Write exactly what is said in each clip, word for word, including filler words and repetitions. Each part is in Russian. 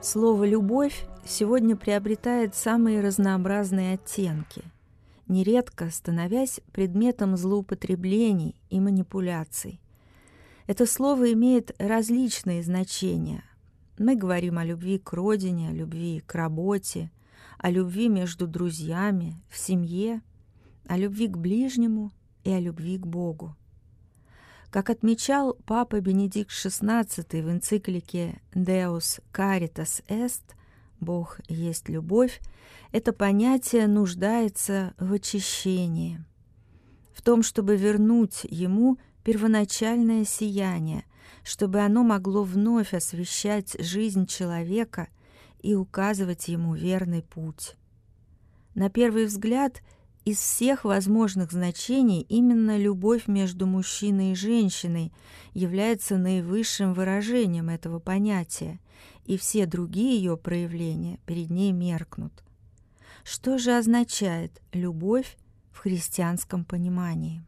Слово «любовь» сегодня приобретает самые разнообразные оттенки, нередко становясь предметом злоупотреблений и манипуляций. Это слово имеет различные значения. Мы говорим о любви к родине, о любви к работе, о любви между друзьями, в семье, о любви к ближнему и о любви к Богу. Как отмечал Папа Бенедикт шестнадцатый в энциклике «Deus Caritas Est» «Бог есть любовь», это понятие нуждается в очищении, в том, чтобы вернуть ему первоначальное сияние, чтобы оно могло вновь освещать жизнь человека и указывать ему верный путь. На первый взгляд, из всех возможных значений именно любовь между мужчиной и женщиной является наивысшим выражением этого понятия, и все другие ее проявления перед ней меркнут. Что же означает любовь в христианском понимании?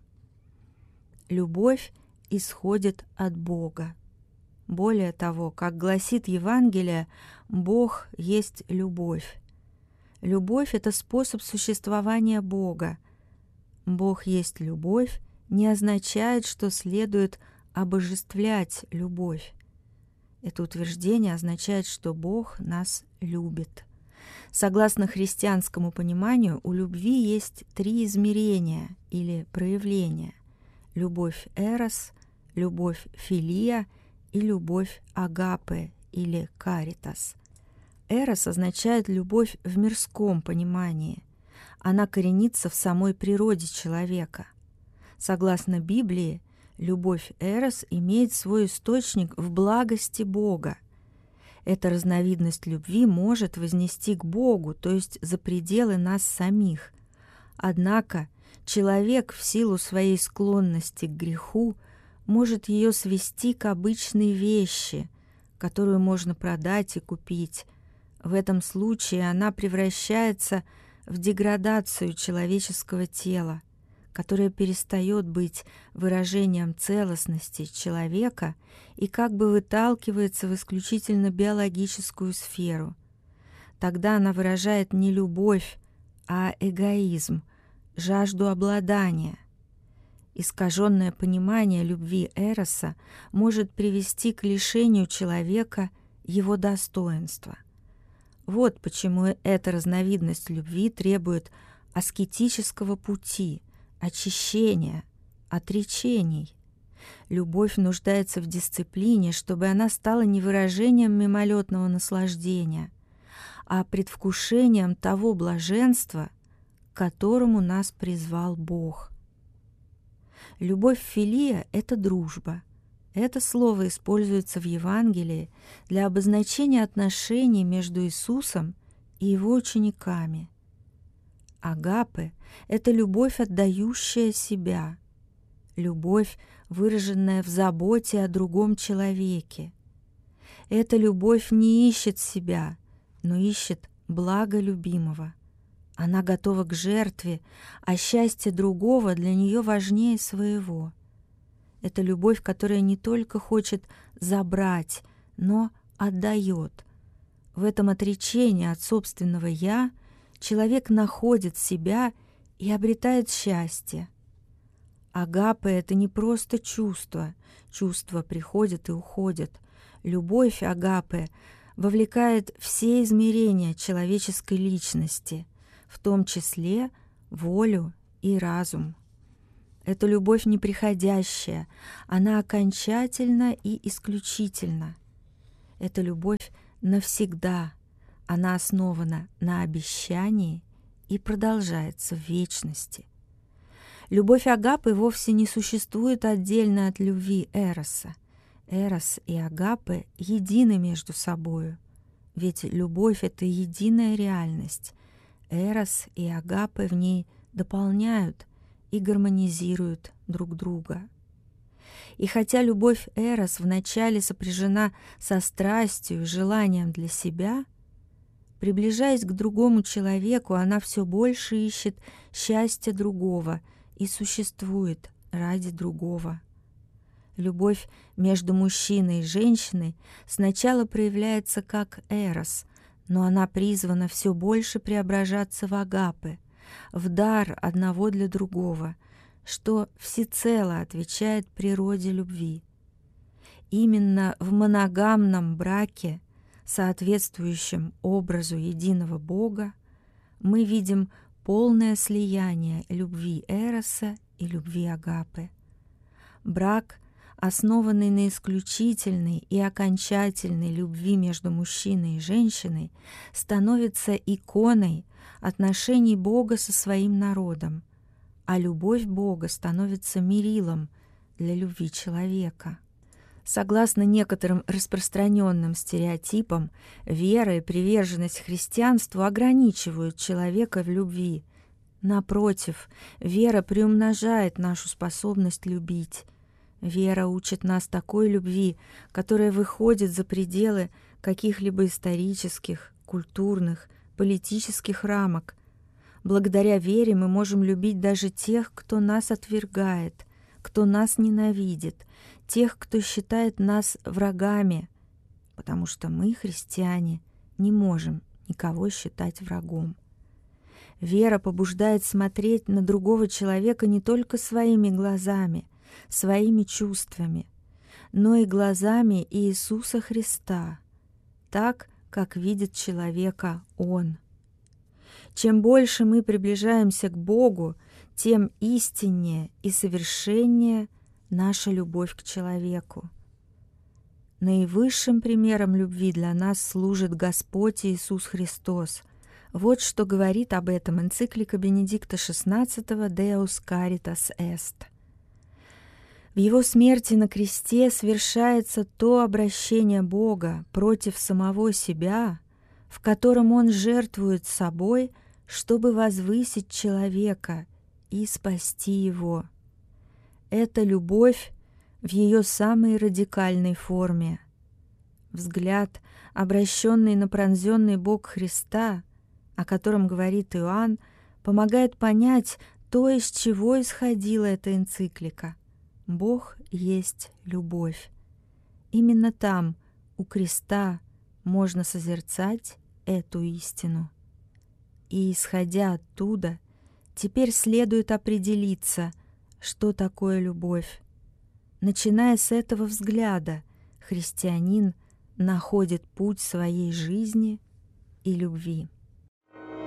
Любовь исходит от Бога. Более того, как гласит Евангелие, Бог есть любовь. Любовь — это способ существования Бога. Бог есть любовь не означает, что следует обожествлять любовь. Это утверждение означает, что Бог нас любит. Согласно христианскому пониманию, у любви есть три измерения или проявления: любовь эрос, любовь филия и любовь агапе или каритас. Эрос означает любовь в мирском понимании. Она коренится в самой природе человека. Согласно Библии, любовь эрос имеет свой источник в благости Бога. Эта разновидность любви может вознести к Богу, то есть за пределы нас самих. Однако человек в силу своей склонности к греху может ее свести к обычной вещи, которую можно продать и купить. В этом случае она превращается в деградацию человеческого тела, которое перестает быть выражением целостности человека и как бы выталкивается в исключительно биологическую сферу. Тогда она выражает не любовь, а эгоизм, жажду обладания. Искаженное понимание любви эроса может привести к лишению человека его достоинства. Вот почему эта разновидность любви требует аскетического пути, очищения, отречений. Любовь нуждается в дисциплине, чтобы она стала не выражением мимолетного наслаждения, а предвкушением того блаженства, к которому нас призвал Бог. Любовь филия — это дружба. Это слово используется в Евангелии для обозначения отношений между Иисусом и его учениками. Агапе — это любовь, отдающая себя, любовь, выраженная в заботе о другом человеке. Эта любовь не ищет себя, но ищет благо любимого. Она готова к жертве, а счастье другого для нее важнее своего. Это любовь, которая не только хочет забрать, но отдает. В этом отречении от собственного «я» человек находит себя и обретает счастье. Агапе — это не просто чувство. Чувства приходят и уходят. Любовь агапе вовлекает все измерения человеческой личности, в том числе волю и разум. Это любовь неприходящая, она окончательна и исключительна. Это любовь навсегда, она основана на обещании и продолжается в вечности. Любовь агапе вовсе не существует отдельно от любви эроса. Эрос и агапе едины между собою, ведь любовь — это единая реальность. Эрос и агапе в ней дополняют и гармонизируют друг друга. И хотя любовь эрос вначале сопряжена со страстью и желанием для себя, приближаясь к другому человеку, она все больше ищет счастья другого и существует ради другого. Любовь между мужчиной и женщиной сначала проявляется как эрос, но она призвана все больше преображаться в агапе, в дар одного для другого, что всецело отвечает природе любви. Именно в моногамном браке, соответствующем образу единого Бога, мы видим полное слияние любви эроса и любви агапы. Брак, основанный на исключительной и окончательной любви между мужчиной и женщиной, становится иконой отношений Бога со своим народом, а любовь Бога становится мерилом для любви человека. Согласно некоторым распространенным стереотипам, вера и приверженность христианству ограничивают человека в любви. Напротив, вера приумножает нашу способность любить. Вера учит нас такой любви, которая выходит за пределы каких-либо исторических, культурных, политических рамок. Благодаря вере мы можем любить даже тех, кто нас отвергает, кто нас ненавидит, тех, кто считает нас врагами, потому что мы, христиане, не можем никого считать врагом. Вера побуждает смотреть на другого человека не только своими глазами, своими чувствами, но и глазами Иисуса Христа, так, как видит человека Он. Чем больше мы приближаемся к Богу, тем истиннее и совершеннее наша любовь к человеку. Наивысшим примером любви для нас служит Господь Иисус Христос. Вот что говорит об этом энциклика Бенедикта шестнадцатого «Deus Caritas Est». В Его смерти на кресте совершается то обращение Бога против самого себя, в котором Он жертвует собой, чтобы возвысить человека и спасти его. Это любовь в ее самой радикальной форме. Взгляд, обращенный на пронзенный бок Христа, о котором говорит Иоанн, помогает понять то, из чего исходила эта энциклика. Бог есть любовь. Именно там, у креста, можно созерцать эту истину. И, исходя оттуда, теперь следует определиться, что такое любовь. Начиная с этого взгляда, христианин находит путь своей жизни и любви.